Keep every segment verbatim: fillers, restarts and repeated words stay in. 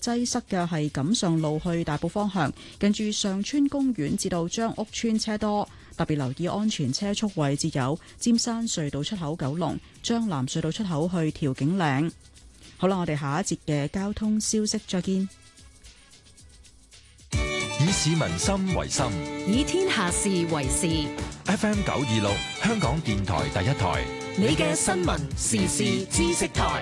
擠塞嘅係錦上路去大埔方向，近住上村公園至到將屋村車多，特別留意安全車速位置有尖山隧道出口九龍、將藍隧道出口去調景嶺。好啦，我哋下一節嘅交通消息再見。 以市民心為心， 以天下事為事。 F M 九二六，香港電台第一台， 你嘅新聞時事知識台。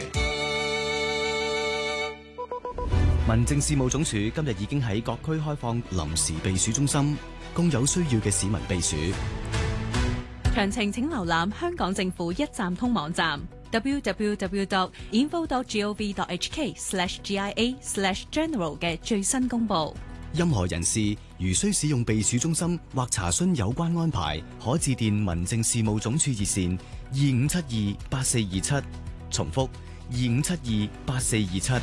民政事務總署今日已經喺各區開放臨時避暑中心，供有需要嘅市民避暑。 詳情請瀏覽香港政府一站通網站 double-u double-u double-u dot info dot gov dot h k slash g i a slash general 嘅最新公佈。 任何人士如需使用避暑中心或查詢有關安排，可致電民政事務總署熱線二五七二八四二七，重複二五七二八四二七。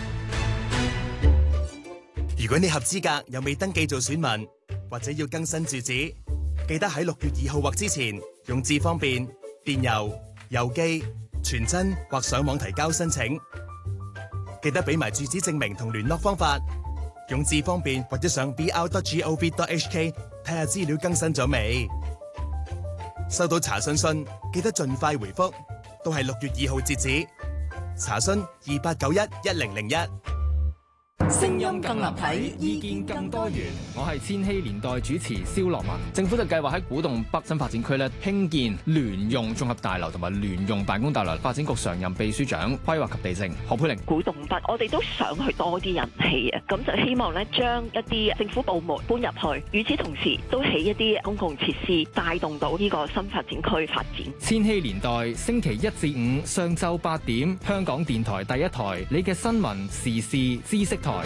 如果你合資格又未登記做選民，或者要更新住址，記得喺六月二號或之前用智方便、電郵、郵寄、傳真或上網提交申請。記得俾埋住址證明同聯絡方法。用智方便或者上 b r dot gov dot h k 睇下資料更新咗未？收到查詢信記得盡快回覆，都係六月二號截止。查詢二八九一一零零一。 聲音更立體，意見更多元。我係千禧年代主持蕭樂文。政府就計劃喺古洞北新發展區咧興建聯用綜合大樓同埋聯用辦公大樓。發展局常任秘書長規劃及地政何佩玲。 古洞北，我哋都想去多啲人氣啊，咁就希望咧將一啲政府部門搬入去，與此同時都起一啲公共設施，帶動到呢個新發展區發展。 千禧年代星期一至五上晝八點，香港電台第一台，你嘅新聞時事知識台。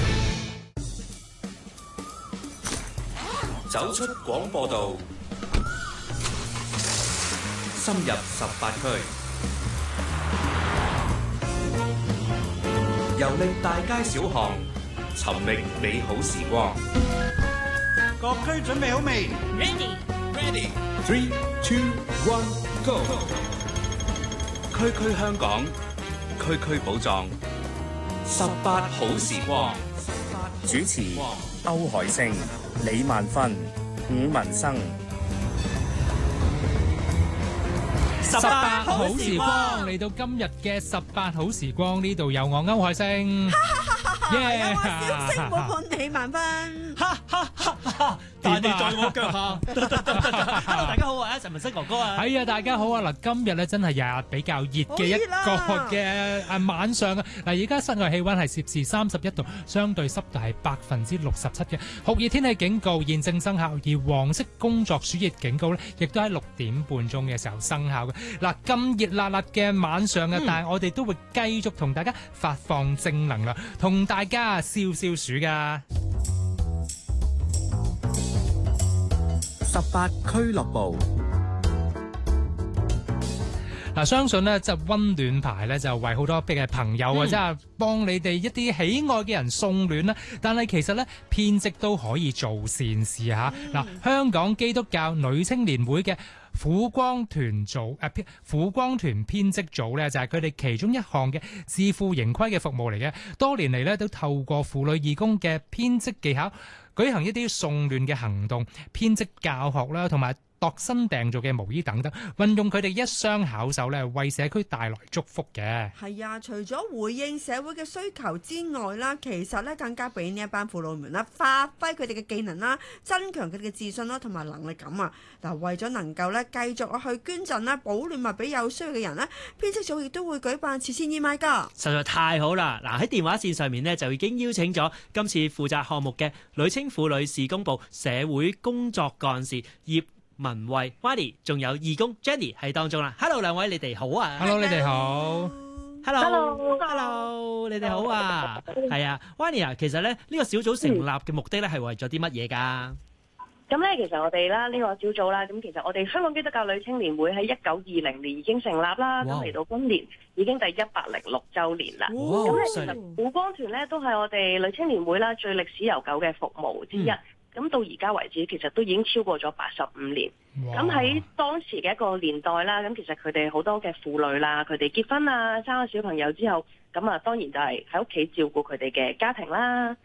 走出廣播道，深入十八區，遊歷大街小巷，尋覓美好時光。 各區準備好未 ？Ready, ready. Three, two, one, go. 區區香港，區區寶藏，十八好時光。 主持歐海星、李萬芬、伍文生。 十八好時光嚟到今日嘅十八好時光，呢度有我歐海星， 耶！有我小星寶寶李萬芬。 但你在我腳下。Hello， 大家好啊，陳文新哥哥啊。 係啊，大家好啊！嗱，今日咧真係日日比較熱嘅一個嘅誒晚上啊！嗱，而家室外氣溫係攝氏三十一度，相對濕度係百分之六十七嘅。酷熱天氣警告現正生效，而黃色工作暑熱警告咧，亦都喺六點半鐘嘅時候生效嘅。嗱，咁熱辣辣嘅晚上啊，嗯、但係我哋都會繼續同大家發放正能量，同大家消消暑噶。 十八俱樂部嗱，相信咧即係溫暖牌咧，就為好多嘅朋友啊，即係幫你哋一啲喜愛嘅人送暖啦。但係其實咧，編織都可以做善事嚇。嗱、嗯，香港基督教女青年會嘅苦光團組誒，苦光團編織組咧，就係佢哋其中一項嘅自負盈虧嘅服務嚟嘅。多年嚟咧，都透過婦女義工嘅編織技巧，舉行一啲送暖嘅行動、編織教學啦，同埋度身訂造嘅毛衣等等，運用佢哋一雙巧手咧，為社區帶來祝福嘅。 係啊，除咗回應社會嘅需求之外啦，其實咧更加俾呢一班婦女們啦，發揮佢哋嘅技能啦，增強佢哋嘅自信啦，同埋能力感啊！嗱，為咗能夠咧繼續去捐贈啦、保暖物俾有需要嘅人咧，編織組亦都會舉辦慈善義賣㗎。 實在太好啦！嗱，喺電話線上面呢，就已經邀請咗今次負責項目嘅女青婦女事工部社會工作幹事葉文慧 Wadi， 仲有義工 Jenny 喺當中啦。Hello， 兩位你哋好啊 ！Hello， 你哋好。 Hello，Hello， 你哋好啊！係啊 ，Wadi 啊，其實咧呢、呢個小組成立嘅目的咧係為咗啲乜嘢㗎？ 咁咧，其實我哋啦呢個小組啦，咁其實我哋香港基督教女青年會喺一九二零年已經成立啦，咁嚟到今年已經第一百零六週年啦。咁咧，其實苦光團咧都係我哋女青年會啦最歷史悠久嘅服務之一。嗯咁到而家為止，其實都已經超過咗八十五年。咁喺當時嘅一個年代啦，咁其實佢哋好多嘅婦女啦，佢哋結婚啊、生咗小朋友之後，咁啊當然就係喺屋企照顧佢哋嘅家庭啦。